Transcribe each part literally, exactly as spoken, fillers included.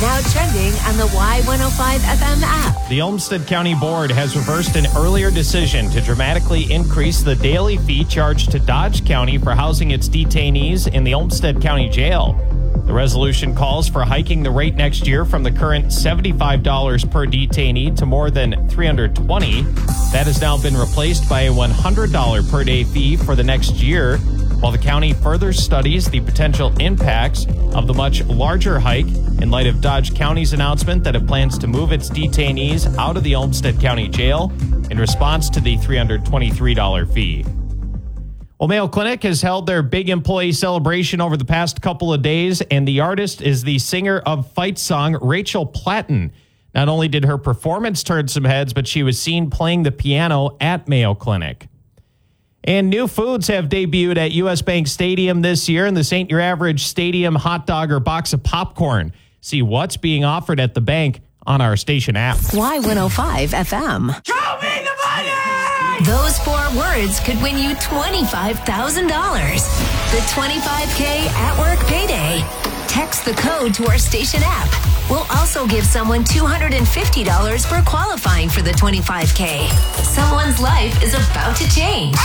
Now trending on the Y one oh five F M app. The Olmsted County Board has reversed an earlier decision to dramatically increase the daily fee charged to Dodge County for housing its detainees in the Olmsted County Jail. The resolution calls for hiking the rate next year from the current seventy-five dollars per detainee to more than three hundred twenty dollars. That has now been replaced by a one hundred dollars per day fee for the next year, while the county further studies the potential impacts of the much larger hike in light of Dodge County's announcement that it plans to move its detainees out of the Olmsted County Jail in response to the three hundred twenty-three dollars fee. Well, Mayo Clinic has held their big employee celebration over the past couple of days, and the artist is the singer of Fight Song, Rachel Platten. Not only did her performance turn some heads, but she was seen playing the piano at Mayo Clinic. And new foods have debuted at U S Bank Stadium this year, and this ain't your average stadium hot dog or box of popcorn. See what's being offered at the bank on our station app. Y one oh five F M. Show me the money! Those four words could win you twenty-five thousand dollars. The twenty-five K at work payday. Text the code to our station app. We'll also give someone two hundred fifty dollars for qualifying for the twenty-five K. Someone's life is about to change.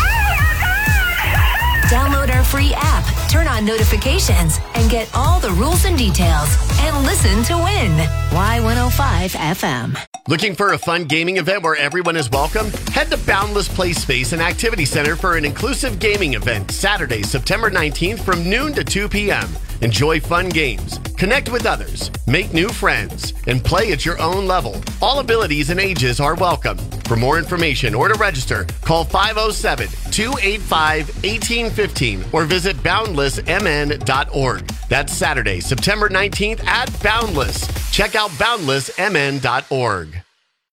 Download our free app, turn on notifications, and get all the rules and details. And listen to win. Y one oh five F M. Looking for a fun gaming event where everyone is welcome? Head to Boundless Play Space and Activity Center for an inclusive gaming event Saturday, September nineteenth from noon to two p.m. Enjoy fun games, connect with others, make new friends, and play at your own level. All abilities and ages are welcome. For more information or to register, call five oh seven, two eight five, one eight one five or visit boundless m n dot org. That's Saturday, September nineteenth at Boundless. Check out boundless m n dot org.